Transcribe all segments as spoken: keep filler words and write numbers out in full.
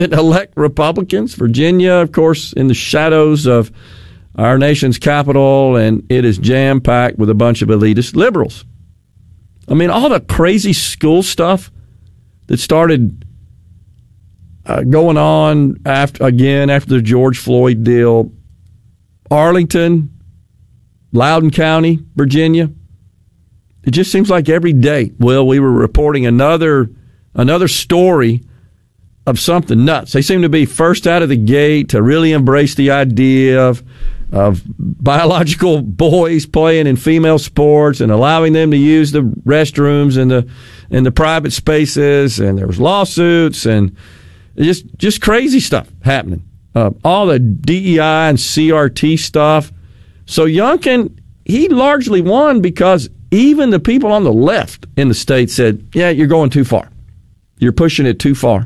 elect Republicans. Virginia, of course, in the shadows of our nation's capital, and it is jam-packed with a bunch of elitist liberals. I mean, all the crazy school stuff that started uh, going on after again after the George Floyd deal. Arlington, Loudoun County, Virginia. It just seems like every day, well, we were reporting another another story of something nuts. They seem to be first out of the gate to really embrace the idea of of biological boys playing in female sports and allowing them to use the restrooms and the and the private spaces, and there was lawsuits and just just crazy stuff happening. Uh, all the D E I and C R T stuff. So Youngkin, he largely won because even the people on the left in the state said, yeah, you're going too far. You're pushing it too far.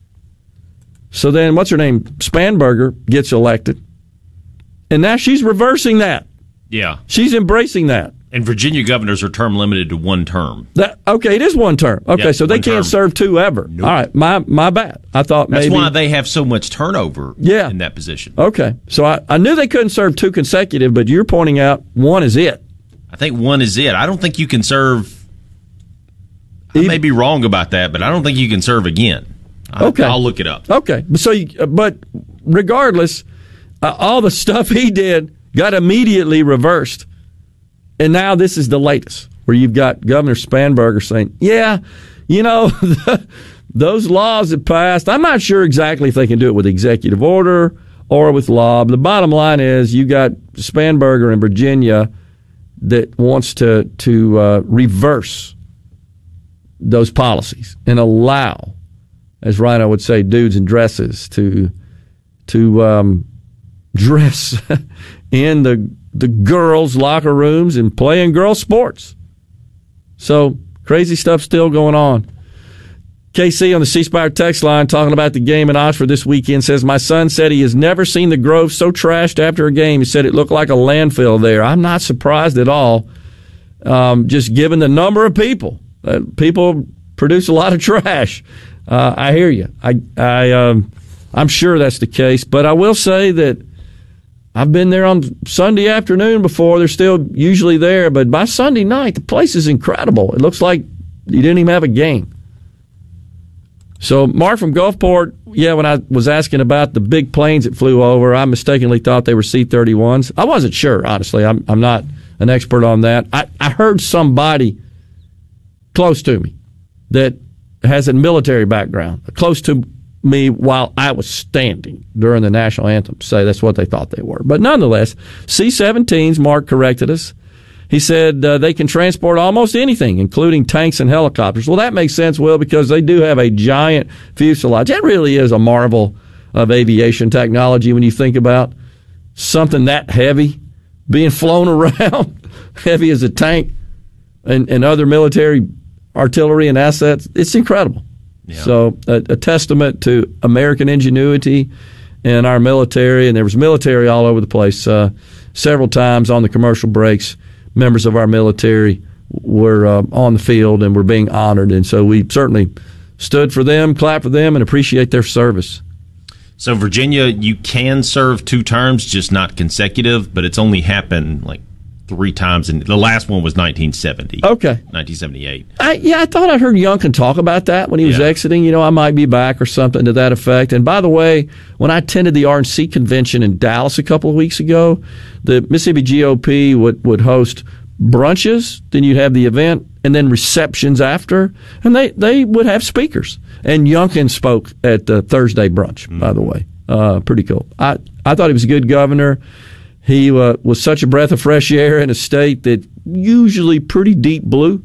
So then, what's her name? Spanberger gets elected. And now she's reversing that. Yeah. She's embracing that. And Virginia governors are term limited to one term. That, okay, it is one term. Okay, yep, so they can't term. serve two ever. Nope. All right, my my bad. I thought That's maybe. why they have so much turnover yeah. in that position. Okay, so I, I knew they couldn't serve two consecutive, but you're pointing out one is it. I think one is it. I don't think you can serve. I may be wrong about that, but I don't think you can serve again. I, okay. I'll look it up. Okay, so you, but regardless, uh, all the stuff he did got immediately reversed. And now this is the latest, where you've got Governor Spanberger saying, yeah, you know, those laws that passed, I'm not sure exactly if they can do it with executive order or with law. But the bottom line is you got Spanberger in Virginia that wants to, to uh, reverse those policies and allow, as Rhino would say, dudes in dresses to to um, dress in the the girls' locker rooms and play in girls' sports. So crazy stuff still going on. K C on the C Spire text line talking about the game in Oxford this weekend says, my son said he has never seen the Grove so trashed after a game. He said it looked like a landfill there. I'm not surprised at all, um, just given the number of people. Uh, people produce a lot of trash. Uh, I hear you. I, I, um, I'm sure that's the case. But I will say that I've been there on Sunday afternoon before. They're still usually there. But by Sunday night, the place is incredible. It looks like you didn't even have a game. So, Mark from Gulfport, yeah, when I was asking about the big planes that flew over, I mistakenly thought they were C thirty-ones. I wasn't sure, honestly. I'm, I'm not an expert on that. I, I heard somebody close to me that has a military background, close to me while I was standing during the national anthem, say that's what they thought they were. But nonetheless, C seventeens, Mark corrected us. He said uh, they can transport almost anything, including tanks and helicopters. Well, that makes sense, Will, because they do have a giant fuselage. That really is a marvel of aviation technology when you think about something that heavy being flown around, heavy as a tank and, and other military artillery and assets. It's incredible. Yeah. So a, a testament to American ingenuity in our military, and there was military all over the place. Uh, several times on the commercial breaks, members of our military were uh, on the field and were being honored, and so we certainly stood for them, clapped for them, and appreciate their service. So Virginia, you can serve two terms, just not consecutive, but it's only happened like three times, and the last one was nineteen seventy. Okay. nineteen seventy-eight. I, yeah, I thought I heard Youngkin talk about that when he was yeah. exiting. You know, I might be back or something to that effect. And by the way, when I attended the R N C convention in Dallas a couple of weeks ago, the Mississippi G O P would, would host brunches, then you'd have the event, and then receptions after, and they, they would have speakers. And Youngkin spoke at the Thursday brunch, mm-hmm. by the way. Uh, pretty cool. I, I thought he was a good governor. He uh, was such a breath of fresh air in a state that usually pretty deep blue.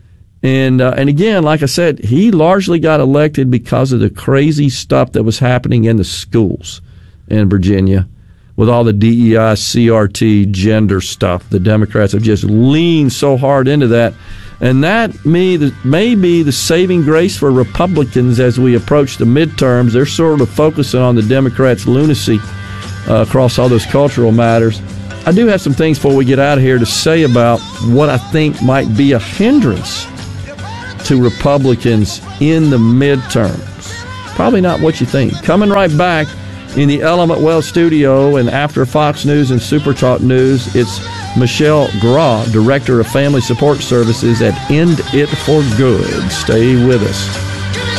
And uh, and again, like I said, he largely got elected because of the crazy stuff that was happening in the schools in Virginia with all the D E I, C R T, gender stuff. The Democrats have just leaned so hard into that. And that may, may be the saving grace for Republicans as we approach the midterms. They're sort of focusing on the Democrats' lunacy Uh, across all those cultural matters. I do have some things before we get out of here to say about what I think might be a hindrance to Republicans in the midterms. Probably not what you think. Coming right back in the Element Wealth studio, and after Fox News and Super Talk News, it's Michelle Graw, Director of Family Support Services at End It for Good. Stay with us.